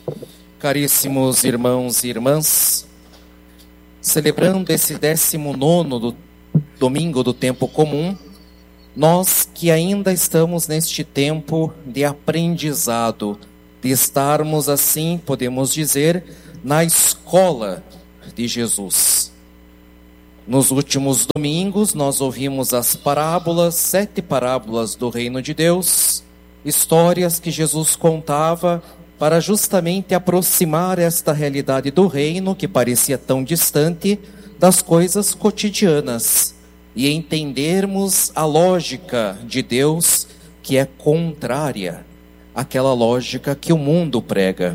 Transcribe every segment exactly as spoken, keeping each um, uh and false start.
Caríssimos irmãos e irmãs, celebrando esse décimo nono do domingo do tempo comum, nós que ainda estamos neste tempo de aprendizado, de estarmos assim, podemos dizer, na escola de Jesus. Nos últimos domingos nós ouvimos as parábolas, sete parábolas do reino de Deus, histórias que Jesus contava para justamente aproximar esta realidade do reino, que parecia tão distante, das coisas cotidianas, e entendermos a lógica de Deus, que é contrária àquela lógica que o mundo prega.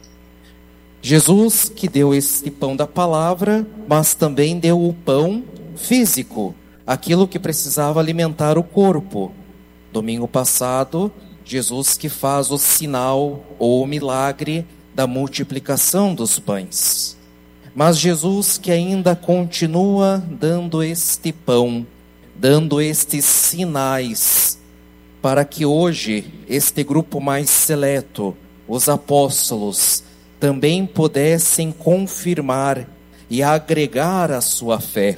Jesus que deu este pão da palavra, mas também deu o pão físico, aquilo que precisava alimentar o corpo. Domingo passado, Jesus que faz o sinal ou o milagre da multiplicação dos pães. Mas Jesus que ainda continua dando este pão, dando estes sinais, para que hoje este grupo mais seleto, os apóstolos, também pudessem confirmar e agregar a sua fé.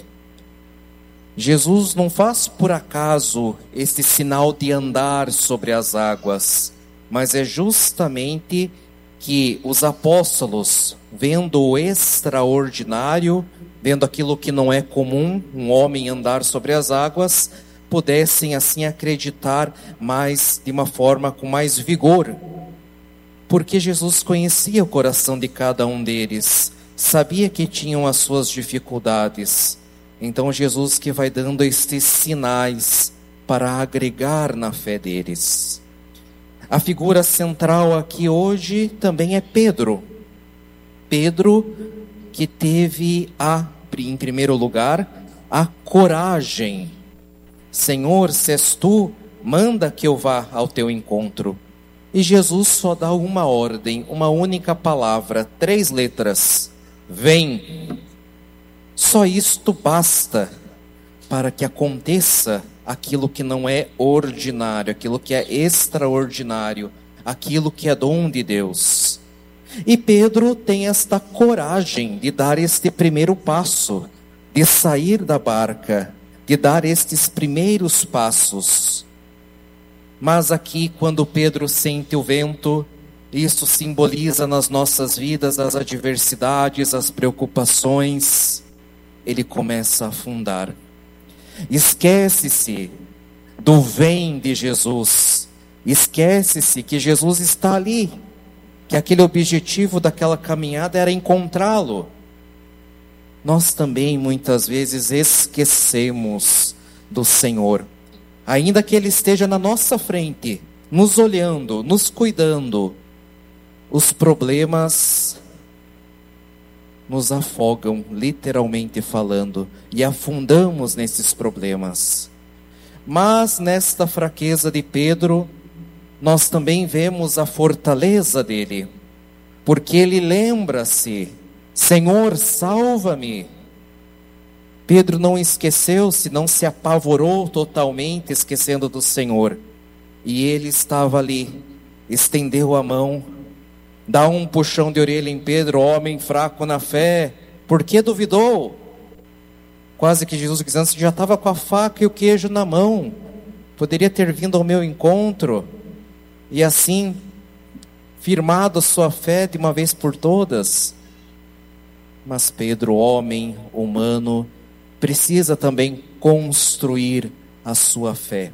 Jesus não faz por acaso este sinal de andar sobre as águas, mas é justamente que os apóstolos, vendo o extraordinário, vendo aquilo que não é comum, um homem andar sobre as águas, pudessem assim acreditar mais, de uma forma com mais vigor. Porque Jesus conhecia o coração de cada um deles, sabia que tinham as suas dificuldades. Então Jesus que vai dando estes sinais para agregar na fé deles. A figura central aqui hoje também é Pedro. Pedro que teve, a, em primeiro lugar, a coragem. Senhor, se és tu, manda que eu vá ao teu encontro. E Jesus só dá uma ordem, uma única palavra, três letras: vem. Só isto basta para que aconteça aquilo que não é ordinário, aquilo que é extraordinário, aquilo que é dom de Deus. E Pedro tem esta coragem de dar este primeiro passo, de sair da barca, de dar estes primeiros passos. Mas aqui, quando Pedro sente o vento, isso simboliza nas nossas vidas as adversidades, as preocupações. Ele começa a afundar. Esquece-se do vem de Jesus. Esquece-se que Jesus está ali. Que aquele objetivo daquela caminhada era encontrá-lo. Nós também muitas vezes esquecemos do Senhor. Ainda que Ele esteja na nossa frente, nos olhando, nos cuidando, os problemas nos afogam, literalmente falando, e afundamos nesses problemas. Mas nesta fraqueza de Pedro, nós também vemos a fortaleza dele, porque ele lembra-se: Senhor, salva-me. Pedro não esqueceu-se, não se apavorou totalmente, esquecendo do Senhor. E ele estava ali, estendeu a mão, dá um puxão de orelha em Pedro: homem fraco na fé, por que duvidou? Quase que Jesus dizendo: já estava com a faca e o queijo na mão, poderia ter vindo ao meu encontro, e assim, firmado a sua fé de uma vez por todas. Mas Pedro, homem humano, precisa também construir a sua fé.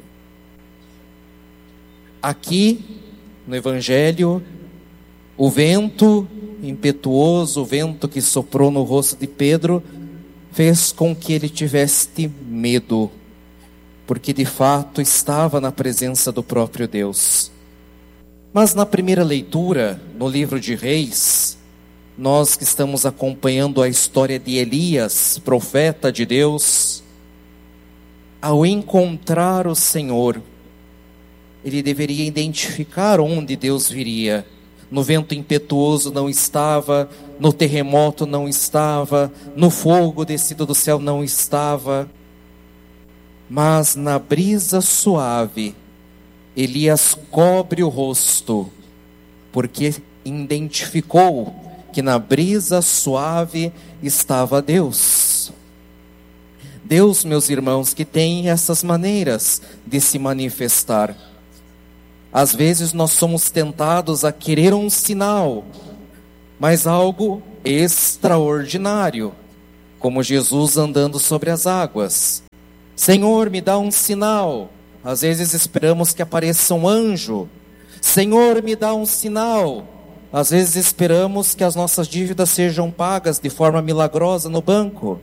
Aqui, no Evangelho, o vento impetuoso, o vento que soprou no rosto de Pedro, fez com que ele tivesse medo, porque de fato estava na presença do próprio Deus. Mas na primeira leitura, no livro de Reis, nós que estamos acompanhando a história de Elias, profeta de Deus, ao encontrar o Senhor, ele deveria identificar onde Deus viria. No vento impetuoso não estava, no terremoto não estava, no fogo descido do céu não estava, mas na brisa suave, Elias cobre o rosto, porque identificou que na brisa suave estava Deus. Deus, meus irmãos, que tem essas maneiras de se manifestar. Às vezes nós somos tentados a querer um sinal, mas algo extraordinário, como Jesus andando sobre as águas. Senhor, me dá um sinal. Às vezes esperamos que apareça um anjo. Senhor, me dá um sinal. Às vezes esperamos que as nossas dívidas sejam pagas de forma milagrosa no banco.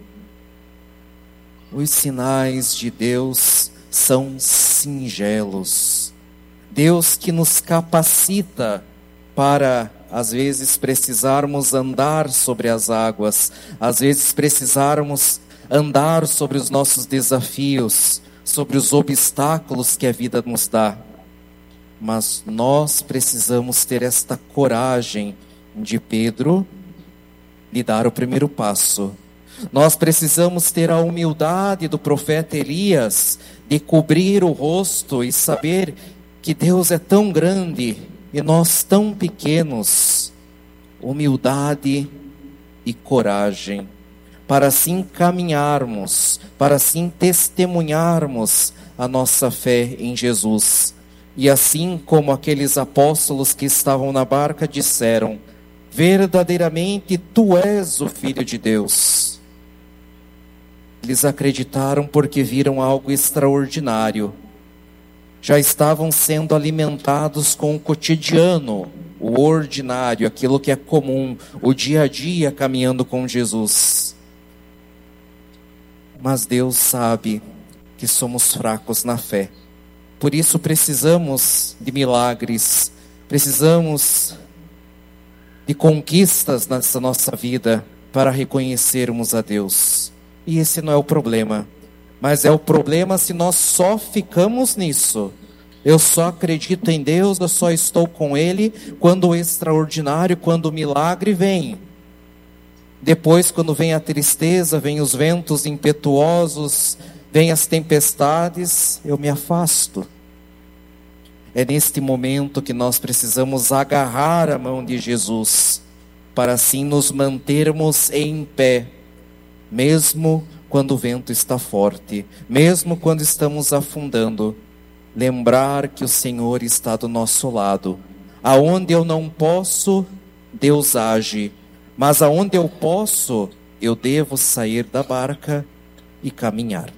Os sinais de Deus são singelos. Deus que nos capacita para, às vezes, precisarmos andar sobre as águas, às vezes precisarmos andar sobre os nossos desafios, sobre os obstáculos que a vida nos dá. Mas nós precisamos ter esta coragem de Pedro de dar o primeiro passo. Nós precisamos ter a humildade do profeta Elias de cobrir o rosto e saber que Deus é tão grande e nós tão pequenos. Humildade e coragem para assim caminharmos, para assim testemunharmos a nossa fé em Jesus. E assim como aqueles apóstolos que estavam na barca disseram: verdadeiramente tu és o Filho de Deus. Eles acreditaram porque viram algo extraordinário. Já estavam sendo alimentados com o cotidiano, o ordinário, aquilo que é comum, o dia a dia caminhando com Jesus. Mas Deus sabe que somos fracos na fé. Por isso precisamos de milagres, precisamos de conquistas nessa nossa vida para reconhecermos a Deus. E esse não é o problema, mas é o problema se nós só ficamos nisso. Eu só acredito em Deus, eu só estou com Ele quando o extraordinário, quando o milagre vem. Depois, quando vem a tristeza, vem os ventos impetuosos, vem as tempestades, eu me afasto. É neste momento que nós precisamos agarrar a mão de Jesus, para assim nos mantermos em pé, mesmo quando o vento está forte, mesmo quando estamos afundando. Lembrar que o Senhor está do nosso lado. Aonde eu não posso, Deus age. Mas aonde eu posso, eu devo sair da barca e caminhar.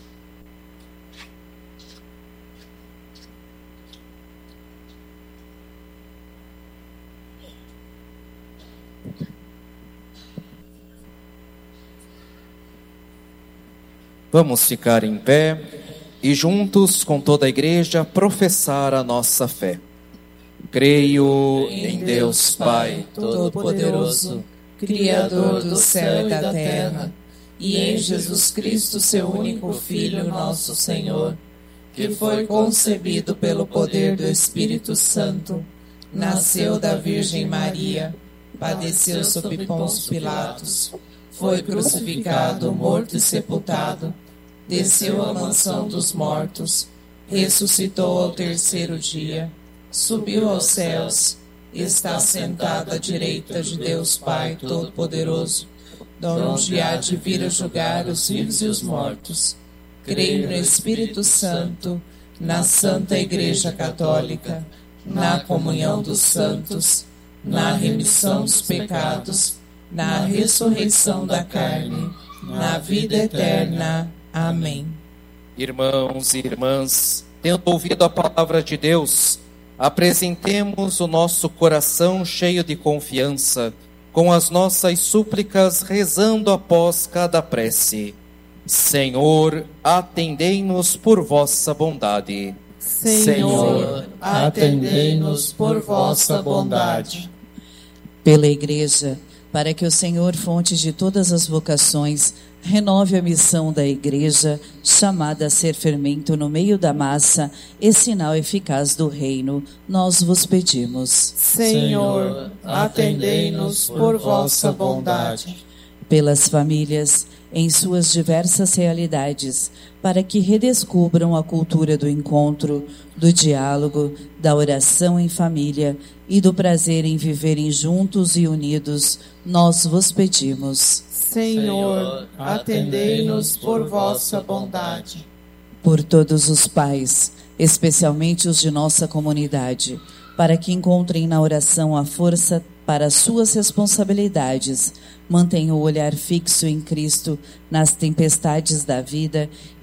Vamos ficar em pé e juntos com toda a igreja professar a nossa fé. Creio em Deus Pai Todo-Poderoso, Criador do céu e da terra, e em Jesus Cristo, seu único Filho, nosso Senhor, que foi concebido pelo poder do Espírito Santo, nasceu da Virgem Maria, padeceu sob Pôncio Pilatos, foi crucificado, morto e sepultado, desceu à mansão dos mortos, ressuscitou ao terceiro dia, subiu aos céus, está sentado à direita de Deus Pai Todo-Poderoso, donde há de vir a julgar os vivos e os mortos. Creio no Espírito Santo, na Santa Igreja Católica, na comunhão dos santos, na remissão dos pecados, na ressurreição da carne, na vida eterna. Amém. Irmãos e irmãs, tendo ouvido a palavra de Deus, apresentemos o nosso coração cheio de confiança, com as nossas súplicas rezando após cada prece. Senhor, atendei-nos por vossa bondade. Senhor, atendei-nos por vossa bondade. Pela Igreja, para que o Senhor, fonte de todas as vocações, renove a missão da Igreja, chamada a ser fermento no meio da massa e sinal eficaz do reino, nós vos pedimos. Senhor, atendei-nos por vossa bondade. Pelas famílias em suas diversas realidades, para que redescubram a cultura do encontro, do diálogo, da oração em família e do prazer em viverem juntos e unidos, nós vos pedimos. Senhor, atendei-nos por vossa bondade. Por todos os pais, especialmente os de nossa comunidade, para que encontrem na oração a força para as suas responsabilidades, mantenham o olhar fixo em Cristo nas tempestades da vida